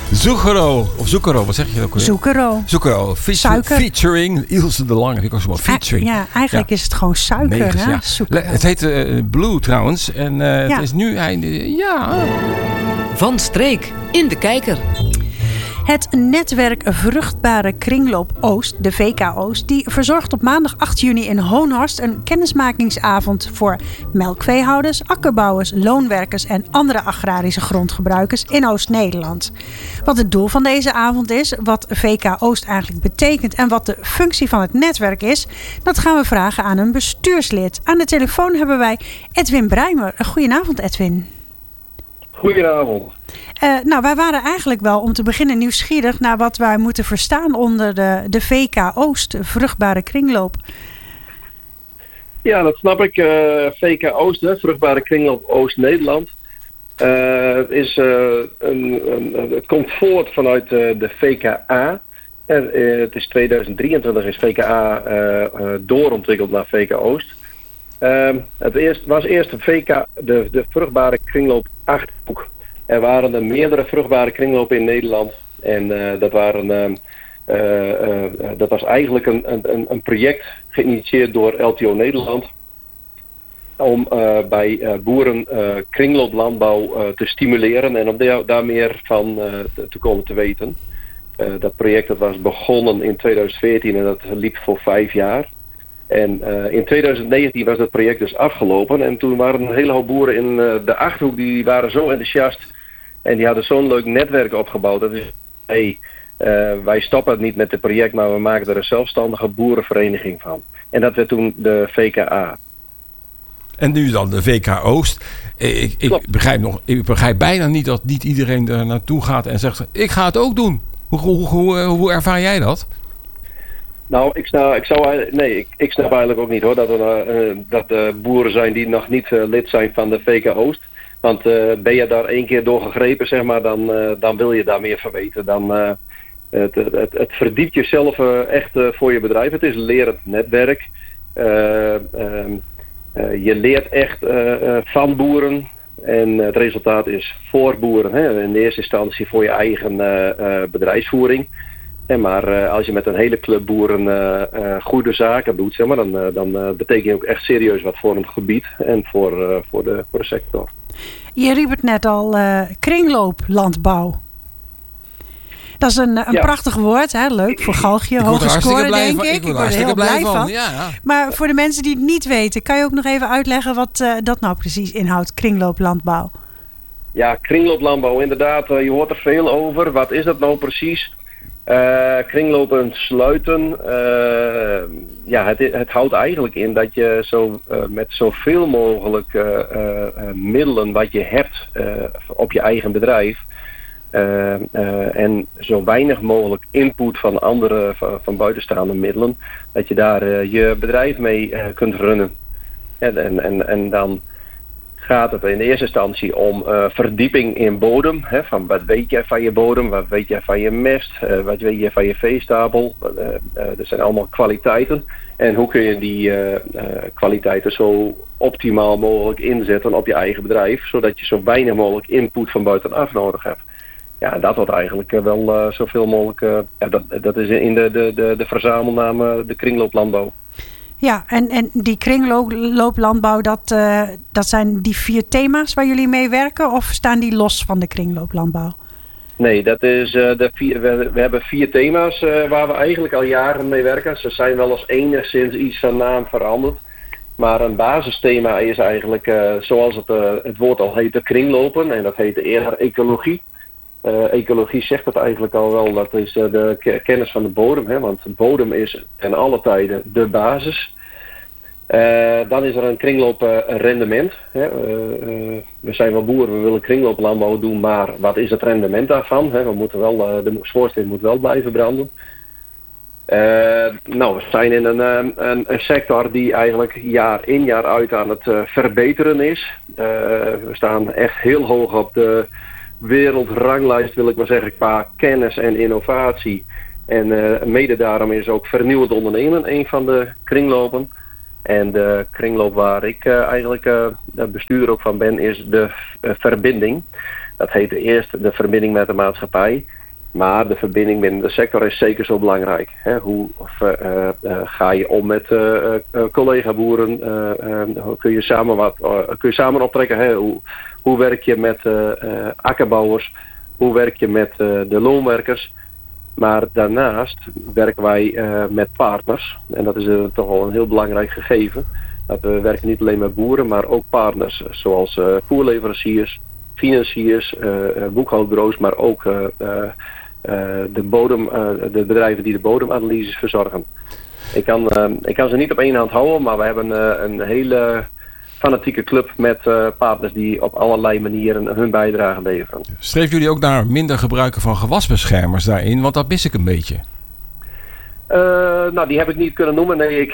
Zucchero, wat zeg je ook alweer? Zucchero. Featuring Ilse de Lange. Ik was wel featuring. Ja, eigenlijk is het gewoon suiker. Negens, hè? Ja. Het heet Blue trouwens. En het is nu... Van Streek in de kijker. Het netwerk Vruchtbare Kringloop Oost, de VK Oost, die verzorgt op maandag 8 juni in Hoonhorst een kennismakingsavond voor melkveehouders, akkerbouwers, loonwerkers en andere agrarische grondgebruikers in Oost-Nederland. Wat het doel van deze avond is, wat VK Oost eigenlijk betekent en wat de functie van het netwerk is, dat gaan we vragen aan een bestuurslid. Aan de telefoon hebben wij Edwin Breimer. Goedenavond, Edwin. Goedenavond. Wij waren eigenlijk wel om te beginnen nieuwsgierig naar wat wij moeten verstaan onder de VK Oost, Vruchtbare Kringloop. Ja, dat snap ik. VK Oost, Vruchtbare Kringloop Oost-Nederland. Het komt voort vanuit de VKA. Het is 2023 is VKA doorontwikkeld naar VK Oost. Was eerst de Vruchtbare Kringloop Achterhoek. Er waren er meerdere vruchtbare kringlopen in Nederland. En dat was eigenlijk een project geïnitieerd door LTO Nederland. Om bij boeren kringlooplandbouw te stimuleren en om daar meer van te komen te weten. Dat project was begonnen in 2014 en dat liep voor 5 jaar. En in 2019 was dat project dus afgelopen. En toen waren een hele hoop boeren in de Achterhoek, die waren zo enthousiast. En die hadden zo'n leuk netwerk opgebouwd. Dat is, wij stoppen het niet met het project, maar we maken er een zelfstandige boerenvereniging van. En dat werd toen de VKA. En nu dan de VK Oost. Ik begrijp bijna niet dat niet iedereen er naartoe gaat en zegt, ik ga het ook doen. Hoe ervaar jij dat? Nou, ik snap eigenlijk ook niet hoor, dat er boeren zijn die nog niet lid zijn van de VK Oost. Want ben je daar 1 keer door gegrepen, zeg maar, dan wil je daar meer van weten. Het verdiept jezelf echt voor je bedrijf. Het is een lerend netwerk. Je leert echt van boeren. En het resultaat is voor boeren. Hè? In de eerste instantie voor je eigen bedrijfsvoering. Maar als je met een hele club boeren goede zaken doet, zeg maar, dan betekent je ook echt serieus wat voor een gebied en voor de sector. Je riep het net al, kringlooplandbouw. Dat is een prachtig woord, hè? Leuk voor galgje, hoge score, denk ik. Ik word er heel blij van. Ja. Maar voor de mensen die het niet weten, kan je ook nog even uitleggen wat dat nou precies inhoudt, kringlooplandbouw? Ja, kringlooplandbouw, inderdaad. Je hoort er veel over. Wat is dat nou precies? Kringlopen sluiten. Het houdt eigenlijk in dat je met zoveel mogelijk middelen wat je hebt op je eigen bedrijf en zo weinig mogelijk input van andere van buitenstaande middelen, dat je daar je bedrijf mee kunt runnen. En dan gaat het in de eerste instantie om verdieping in bodem. Hè, van wat weet jij van je bodem, wat weet jij van je mest, wat weet je van je veestapel. Dat zijn allemaal kwaliteiten. En hoe kun je die kwaliteiten zo optimaal mogelijk inzetten op je eigen bedrijf, zodat je zo weinig mogelijk input van buitenaf nodig hebt. Ja, dat wordt eigenlijk wel zoveel mogelijk. Dat is in de verzamelnaam de kringlooplandbouw. Ja, en die kringlooplandbouw, dat zijn die 4 thema's waar jullie mee werken? Of staan die los van de kringlooplandbouw? Nee, dat is we hebben 4 thema's waar we eigenlijk al jaren mee werken. Ze zijn wel eens enigszins iets van naam veranderd. Maar een basisthema is eigenlijk, zoals het woord al heet, de kringlopen. En dat heet eerder ecologie. Ecologie zegt het eigenlijk al wel, dat is de kennis van de bodem. Hè, want de bodem is ten alle tijden de basis. Dan is er een kringloop-rendement. We zijn wel boeren, we willen kringlooplandbouw doen, maar wat is het rendement daarvan? Hè? We moeten wel, de schoorsteen moet wel blijven branden. We zijn in een sector die eigenlijk jaar in jaar uit aan het verbeteren is. We staan echt heel hoog op de wereldranglijst, wil ik maar zeggen, qua kennis en innovatie. En mede daarom is ook vernieuwend ondernemen een van de kringlopen. En de kringloop waar ik eigenlijk bestuurder ook van ben, is de verbinding. Dat heet eerst de verbinding met de maatschappij. Maar de verbinding binnen de sector is zeker zo belangrijk. Hè? Hoe ga je om met collega-boeren? Kun je samen optrekken? Hè? Hoe werk je met akkerbouwers? Hoe werk je met de loonwerkers? Maar daarnaast werken wij met partners. En dat is toch wel een heel belangrijk gegeven. Dat we werken niet alleen met boeren, maar ook partners. Zoals voerleveranciers, financiers, boekhoudbureaus, maar ook de bedrijven die de bodemanalyses verzorgen. Ik kan ze niet op één hand houden, maar we hebben een hele fanatieke club met partners die op allerlei manieren hun bijdrage leveren. Streven jullie ook naar minder gebruiken van gewasbeschermers daarin? Want dat mis ik een beetje. Die heb ik niet kunnen noemen. Nee,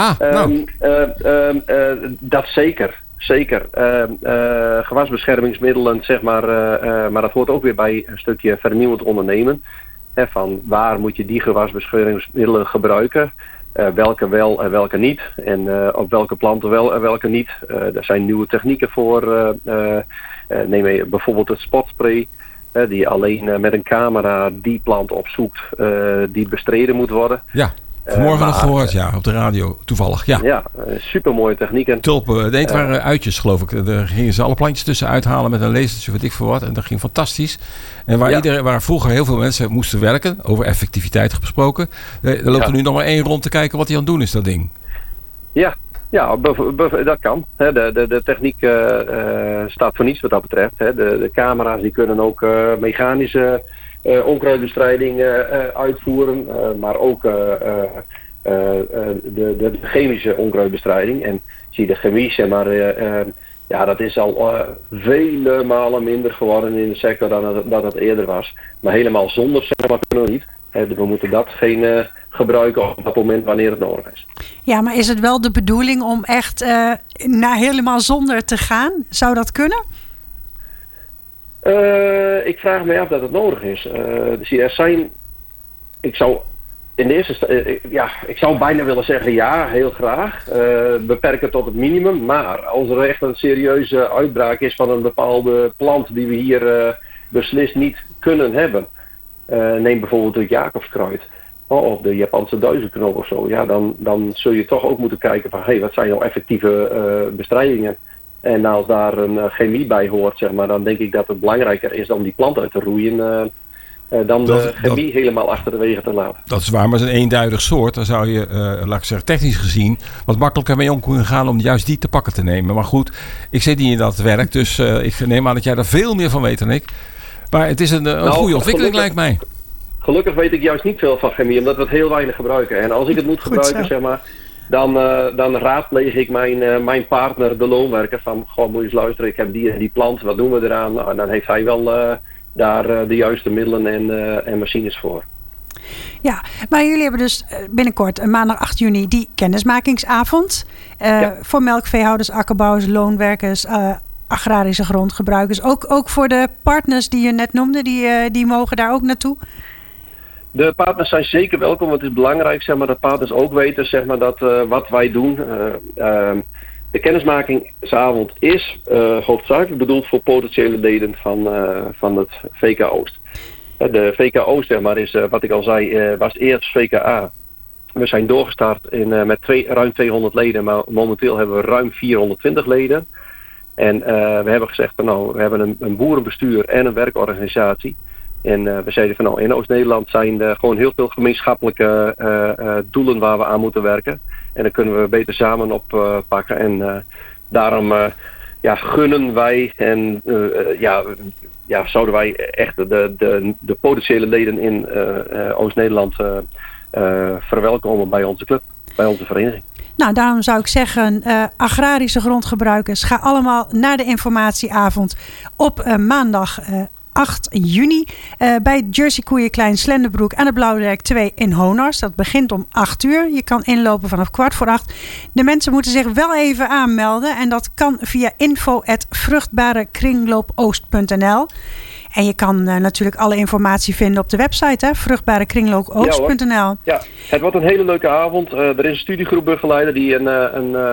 dat zeker. Zeker. Gewasbeschermingsmiddelen, zeg maar. Maar dat hoort ook weer bij een stukje vernieuwend ondernemen. Van waar moet je die gewasbeschermingsmiddelen gebruiken? Welke wel en welke niet. En op welke planten wel en welke niet. Er zijn nieuwe technieken voor. Neem je bijvoorbeeld het spotspray. Die alleen met een camera die plant opzoekt die bestreden moet worden. Ja, vanmorgen nog gehoord, op de radio, toevallig. Ja, supermooie technieken. Tulpen, het waren uitjes, geloof ik. Daar gingen ze alle plantjes tussen uithalen met een lasertje, weet ik veel wat. En dat ging fantastisch. En waar vroeger heel veel mensen moesten werken, over effectiviteit gesproken, er loopt er nu nog maar één rond te kijken wat hij aan het doen is, dat ding. Ja, dat kan. De techniek staat voor niets wat dat betreft. De camera's die kunnen ook mechanische onkruidbestrijding uitvoeren. Maar ook de chemische onkruidbestrijding. En zie je de chemie, zeg maar, dat is al vele malen minder geworden in de sector dan het eerder was. Maar helemaal zonder, zeg maar, kunnen we niet. We moeten dat geen gebruiken op dat moment wanneer het nodig is. Ja, maar is het wel de bedoeling om echt naar helemaal zonder te gaan? Zou dat kunnen? Ik vraag me af dat het nodig is. Dus er zijn... Ik zou bijna willen zeggen ja, heel graag. Beperken tot het minimum. Maar als er echt een serieuze uitbraak is van een bepaalde plant die we hier beslist niet kunnen hebben. Neem bijvoorbeeld het Jacobskruid. Of de Japanse duizenknol of zo. Ja, dan zul je toch ook moeten kijken van wat zijn nou effectieve bestrijdingen. En als daar een chemie bij hoort, zeg maar, dan denk ik dat het belangrijker is om die plant uit te roeien. Dan de chemie helemaal achterwege te laten. Dat is waar, maar het is een eenduidig soort. Dan zou je, laat ik zeggen, technisch gezien wat makkelijker mee om kunnen gaan om juist die te pakken te nemen. Maar goed, ik zit niet in dat werk, dus ik neem aan dat jij er veel meer van weet dan ik. Maar het is een goede ontwikkeling, lijkt mij. Gelukkig weet ik juist niet veel van chemie, omdat we het heel weinig gebruiken. En als ik het moet gebruiken, zeg maar, dan raadpleeg ik mijn partner, de loonwerker, van moet je eens luisteren, ik heb die en die plant, wat doen we eraan? Nou, en dan heeft hij wel daar de juiste middelen en machines voor. Ja, maar jullie hebben dus binnenkort, maandag 8 juni, die kennismakingsavond. Voor melkveehouders, akkerbouwers, loonwerkers, agrarische grondgebruikers. Ook voor de partners die je net noemde, die mogen daar ook naartoe? De partners zijn zeker welkom, want het is belangrijk, zeg maar, dat partners ook weten, zeg maar, dat wat wij doen. De kennismakingsavond is hoofdzakelijk bedoeld voor potentiële leden van het VK Oost. De VK Oost, zeg maar, is wat ik al zei, was eerst VKA. We zijn doorgestart met ruim 200 leden, maar momenteel hebben we ruim 420 leden. En we hebben gezegd van we hebben een boerenbestuur en een werkorganisatie. En we zeiden van in Oost-Nederland zijn er gewoon heel veel gemeenschappelijke doelen waar we aan moeten werken. En daar kunnen we beter samen op pakken. En daarom gunnen wij en zouden wij echt de potentiële leden in Oost-Nederland verwelkomen bij onze club, bij onze vereniging. Nou, daarom zou ik zeggen, agrarische grondgebruikers, ga allemaal naar de informatieavond op maandag 8 juni bij Jersey Koeien Klein Slenderbroek aan de Blauwdijk 2 in Honhorst. Dat begint om 8 uur. Je kan inlopen vanaf 7:15. De mensen moeten zich wel even aanmelden en dat kan via info@vruchtbarekringloopost.nl. En je kan natuurlijk alle informatie vinden op de website, vruchtbarekringloopost.nl. Ja, het wordt een hele leuke avond. Er is een studiegroepbegeleider die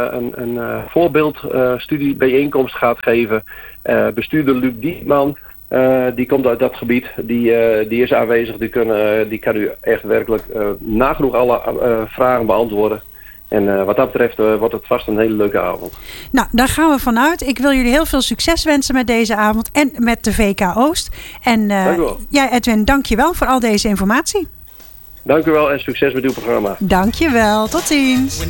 een voorbeeldstudiebijeenkomst gaat geven. Bestuurder Luc Dietman. Die komt uit dat gebied. Die is aanwezig. Die kan u echt werkelijk nagenoeg alle vragen beantwoorden. En wat dat betreft wordt het vast een hele leuke avond. Nou, daar gaan we vanuit. Ik wil jullie heel veel succes wensen met deze avond en met de VK Oost. En ja, Edwin, dank je wel voor al deze informatie. Dank u wel en succes met uw programma. Dank je wel. Tot ziens.